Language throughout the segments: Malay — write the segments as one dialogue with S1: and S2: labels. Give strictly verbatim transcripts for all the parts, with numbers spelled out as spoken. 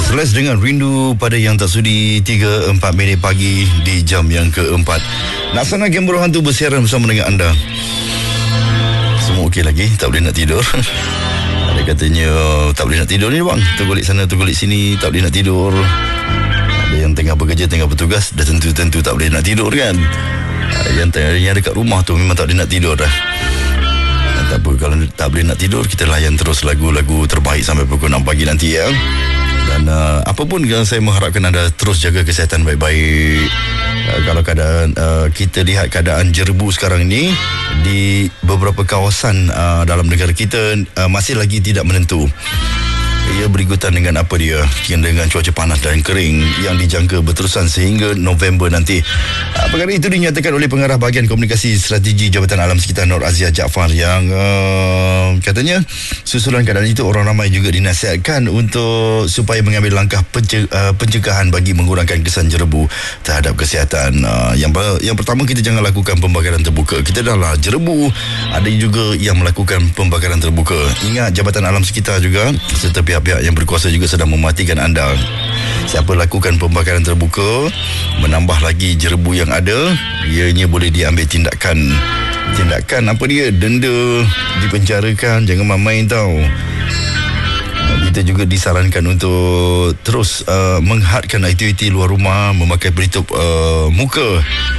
S1: Seles dengan Rindu pada yang tak sudi tiga empat minit pagi di jam yang keempat. Nasional Gembor Hantu bersiaran bersama dengan anda. Semua okey lagi, tak boleh nak tidur. Ada katanya tak boleh nak tidur ni bang, tergolek sana tergolek sini, tak boleh nak tidur. Ada yang tengah bekerja, tengah bertugas, dah tentu-tentu tak boleh nak tidur kan. Yang tengah yang dekat rumah tu memang tak boleh nak tidur dah. Tak apa, kalau tak boleh nak tidur, kita layan terus lagu-lagu terbaik sampai pukul enam pagi nanti ya. Dan uh, apapun saya mengharapkan anda terus jaga kesihatan baik-baik. Uh, kalau keadaan uh, kita lihat keadaan jerebu sekarang ini di beberapa kawasan uh, dalam negara kita uh, masih lagi tidak menentu. Ia berikutan dengan apa dia, dengan cuaca panas dan kering yang dijangka berterusan sehingga November nanti. Perkara itu dinyatakan oleh Pengarah Bahagian Komunikasi Strategi Jabatan Alam Sekitar Nur Azia Jaafar yang uh, katanya susulan keadaan itu orang ramai juga dinasihatkan untuk supaya mengambil langkah pence- uh, pencegahan bagi mengurangkan kesan jerebu terhadap kesihatan. Uh, yang yang pertama, kita jangan lakukan pembakaran terbuka. Kita dah lah jerebu, ada juga yang melakukan pembakaran terbuka. Ingat, Jabatan Alam Sekitar juga serta pihak-pihak yang berkuasa juga sedang mematikan anda. Siapa lakukan pembakaran terbuka, menambah lagi jerebu yang ada, ianya boleh diambil tindakan. Tindakan apa dia? Denda, dipenjarakan, jangan main-main tau. Kita juga disarankan untuk terus uh, menghadkan aktiviti luar rumah, memakai pelitup uh, muka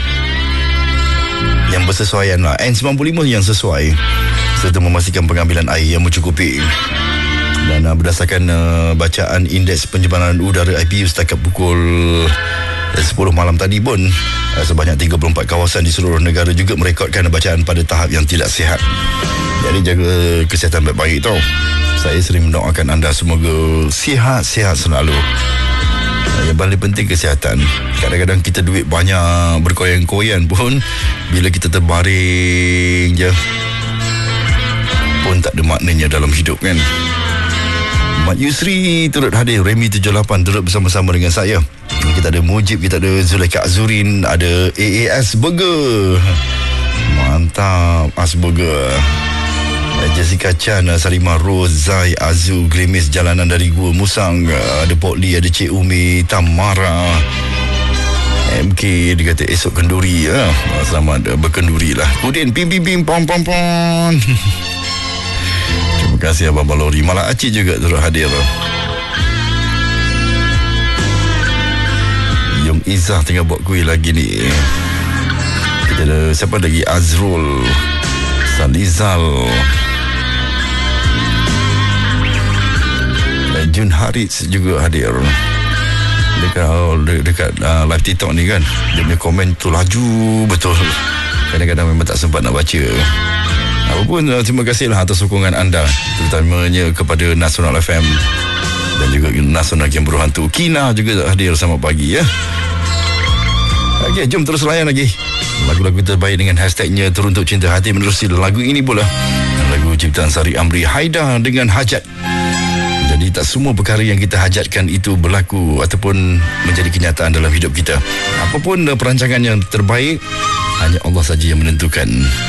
S1: yang bersesuaian lah, N sembilan puluh lima yang sesuai, serta memastikan pengambilan air yang mencukupi. Dan uh, berdasarkan uh, bacaan Indeks Pencemaran Udara I P U setakat pukul sepuluh malam tadi pun, uh, sebanyak tiga puluh empat kawasan di seluruh negara juga merekodkan bacaan pada tahap yang tidak sihat. Jadi jaga kesihatan baik-baik tau. Saya sering mendoakan anda semoga sihat-sihat selalu. Uh, yang paling penting kesihatan. Kadang-kadang kita duit banyak berkoyan-koyan pun, bila kita terbaring je pun tak ada maknanya dalam hidup kan. Mat Yusri turut hadir, Remy tujuh lapan turut bersama-sama dengan saya. Kita ada Mujib, kita ada Zulaika Azurin, ada A A S Burger. Mantap, As Burger. Jessica Chan, Salimah Rose, Zai, Azu, Grimis Jalanan dari Gua Musang, ada Pok Lee, ada Cik Umi, Tamara, M K, dia kata esok kenduri ya. Selamat berkenduri lah. Kemudian Pim Pim Pim Pom Pom Pom. Terima kasih Abang Balori. Malah Acik juga turut hadir. Yung Izzah tengah buat kuih lagi ni. Kita ada siapa lagi? Azrul, Salizal, Jun Harits juga hadir. Dekat, oh, dekat uh, live TikTok ni kan, dia punya komen tu laju betul. Kadang-kadang memang tak sempat nak baca. Apapun, terima kasihlah atas sokongan anda, terutamanya kepada Nasional F M dan juga Nasional Gembor Hantu. Kina juga hadir, selamat pagi ya. Okey, jom terus layan lagi lagu-lagu terbaik dengan hashtagnya Teruntuk Cinta Hati. Menerusi lagu ini pula, lagu ciptaan Sari Amri, Haida dengan Hajat. Jadi tak semua perkara yang kita hajatkan itu berlaku ataupun menjadi kenyataan dalam hidup kita. Apapun perancangan yang terbaik, hanya Allah saja yang menentukan.